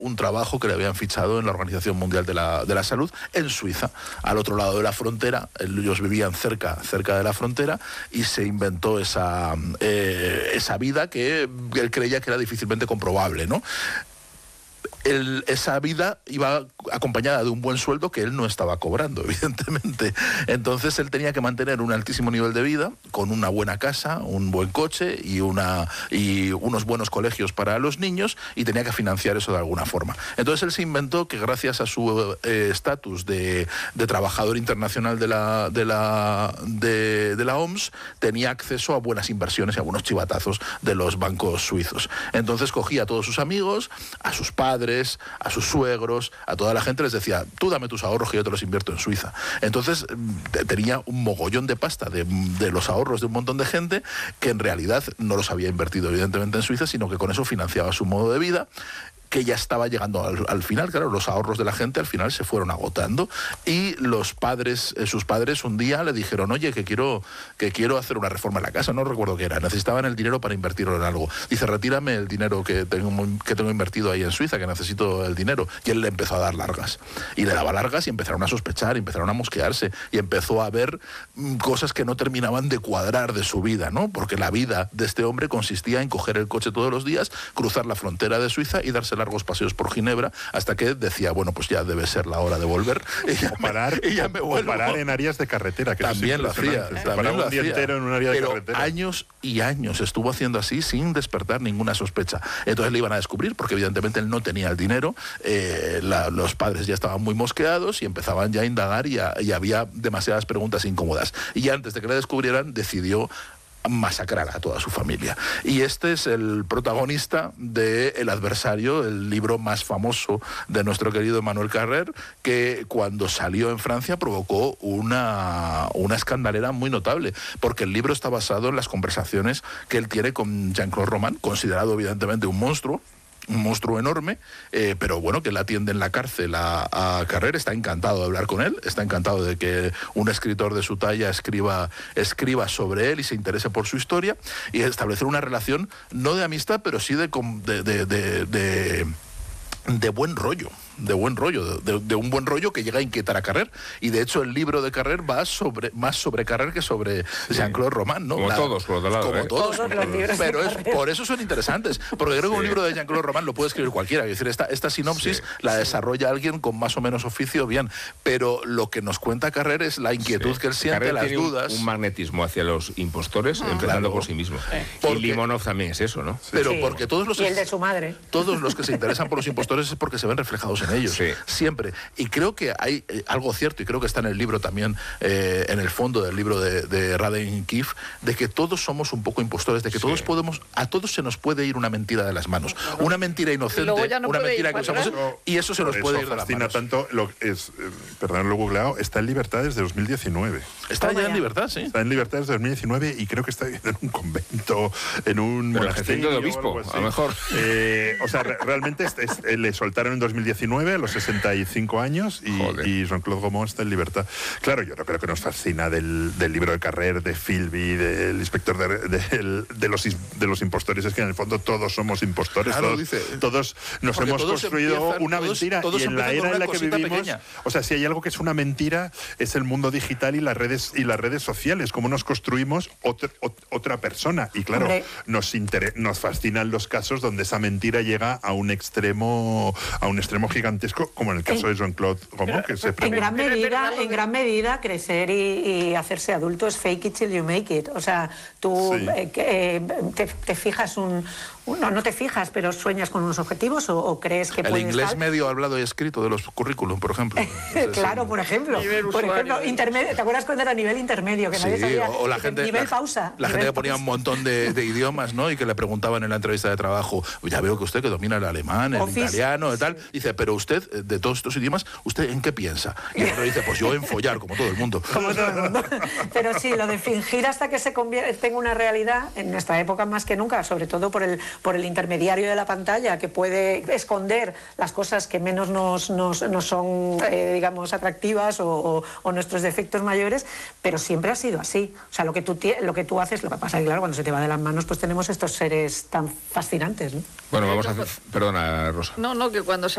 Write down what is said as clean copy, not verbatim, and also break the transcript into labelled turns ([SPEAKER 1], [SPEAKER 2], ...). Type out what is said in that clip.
[SPEAKER 1] un trabajo que le habían fichado en la Organización Mundial de la Salud en Suiza, al otro lado de la frontera. Ellos vivían cerca de la frontera y se inventó esa vida que él creía que era difícilmente comprobable, ¿no? Esa vida iba acompañada de un buen sueldo que él no estaba cobrando, evidentemente. Entonces él tenía que mantener un altísimo nivel de vida, con una buena casa, un buen coche y unos buenos colegios para los niños, y tenía que financiar eso de alguna forma. Entonces él se inventó que gracias a su estatus de trabajador internacional de la OMS, tenía acceso a buenas inversiones y a buenos chivatazos de los bancos suizos. Entonces cogía a todos sus amigos, a sus padres, a sus suegros, a toda la gente, les decía: tú dame tus ahorros que yo te los invierto en Suiza. Entonces tenía un mogollón de pasta de los ahorros de un montón de gente que en realidad no los había invertido evidentemente en Suiza, sino que con eso financiaba su modo de vida, que ya estaba llegando al final. Claro, los ahorros de la gente al final se fueron agotando, y sus padres un día le dijeron: oye, que quiero hacer una reforma en la casa, no recuerdo qué era, necesitaban el dinero para invertirlo en algo. Dice: retírame el dinero que tengo invertido ahí en Suiza, que necesito el dinero. Y él le empezó a dar largas, y le daba largas, y empezaron a sospechar, y empezaron a mosquearse, y empezó a ver cosas que no terminaban de cuadrar de su vida, ¿no? Porque la vida de este hombre consistía en coger el coche todos los días, cruzar la frontera de Suiza y darse largos paseos por Ginebra, hasta que decía: bueno, pues ya debe ser la hora de volver.
[SPEAKER 2] O parar en áreas de carretera, que
[SPEAKER 1] también lo hacía.
[SPEAKER 2] Parar un día entero en un área de carretera.
[SPEAKER 1] Años y años estuvo haciendo así sin despertar ninguna sospecha. Entonces le iban a descubrir, porque evidentemente él no tenía el dinero, los padres ya estaban muy mosqueados y empezaban ya a indagar, y había demasiadas preguntas incómodas. Y antes de que le descubrieran, decidió masacrar a toda su familia. Y este es el protagonista de El adversario, el libro más famoso de nuestro querido Emmanuel Carrère, que cuando salió en Francia provocó una escandalera muy notable, porque el libro está basado en las conversaciones que él tiene con Jean-Claude Roman, considerado evidentemente un monstruo enorme, pero bueno, que le atiende en la cárcel a Carrère. Está encantado de hablar con él, está encantado de que un escritor de su talla escriba sobre él y se interese por su historia, y establecer una relación no de amistad, pero sí de buen rollo. De un buen rollo que llega a inquietar a Carrère. Y de hecho el libro de Carrère va más sobre Carrère que sobre Jean-Claude Roman, ¿no?
[SPEAKER 3] Como todos, por otro lado.
[SPEAKER 1] Como todos los libros. Pero por eso son interesantes, porque creo que un libro de Jean-Claude Roman lo puede escribir cualquiera. Es decir, esta sinopsis la desarrolla alguien con más o menos oficio, bien. Pero lo que nos cuenta Carrère es la inquietud que él siente,
[SPEAKER 3] Carrère
[SPEAKER 1] las
[SPEAKER 3] tiene
[SPEAKER 1] dudas.
[SPEAKER 3] Un magnetismo hacia los impostores, empezando por sí mismo. Y Limonov también es eso, ¿no?
[SPEAKER 1] Pero porque
[SPEAKER 4] y el de su madre.
[SPEAKER 1] Todos los que se interesan por los impostores es porque se ven reflejados en ellos. Siempre. Y creo que hay algo cierto, y creo que está en el libro también, en el fondo del libro de Raden Keefe, de que todos somos un poco impostores, de que a todos se nos puede ir una mentira de las manos. Una mentira inocente, una mentira que usamos, y eso se nos puede ir de las manos.
[SPEAKER 2] Tanto, perdón, lo he googleado, está en libertad desde 2019.
[SPEAKER 1] Está ya en libertad, sí.
[SPEAKER 2] Está en libertad desde 2019, y creo que está en un convento, en un monasterio
[SPEAKER 3] de obispo, a lo mejor.
[SPEAKER 2] O sea, realmente le soltaron en 2019 a los 65 años, y Jean-Claude Gaumont está en libertad. Claro, yo no creo que nos fascina del libro de Carrère, de Philby, del inspector de los impostores, es que en el fondo todos somos impostores.
[SPEAKER 1] Claro,
[SPEAKER 2] todos nos hemos construido una mentira, y en la era en la que vivimos, pequeña. O sea, si hay algo que es una mentira, es el mundo digital y las redes sociales, cómo nos construimos otra persona. Y claro, nos fascinan los casos donde esa mentira llega a un extremo gigantesco, como en el caso de Jean-Claude Gaumont, que se
[SPEAKER 4] en gran medida crecer y hacerse adulto es fake it till you make it. O sea, tú te fijas no te fijas, pero sueñas con unos objetivos, o crees que puedes.
[SPEAKER 1] El inglés medio hablado y escrito de los currículum, por ejemplo.
[SPEAKER 4] Claro, por ejemplo, intermedio. ¿Te acuerdas cuando era nivel intermedio? Que nadie sabía,
[SPEAKER 1] o la gente,
[SPEAKER 4] nivel pausa.
[SPEAKER 1] La gente que ponía un montón de idiomas, ¿no? Y que le preguntaban en la entrevista de trabajo: ya veo que usted que domina el alemán, el italiano, y tal. Dice: pero usted, de todos estos idiomas, ¿usted en qué piensa? Y el otro dice: pues yo en follar, como todo el mundo.
[SPEAKER 4] Como todo el mundo. Pero sí, lo de fingir hasta que se convierta en una realidad, en nuestra época más que nunca, sobre todo por el intermediario de la pantalla, que puede esconder las cosas que menos nos son, digamos, atractivas, o nuestros defectos mayores, pero siempre ha sido así. O sea, lo que tú haces, lo que pasa es que, claro, cuando se te va de las manos, pues tenemos estos seres tan fascinantes, ¿no?
[SPEAKER 3] Bueno, vamos a hacer... Perdona, Rosa.
[SPEAKER 5] No, que cuando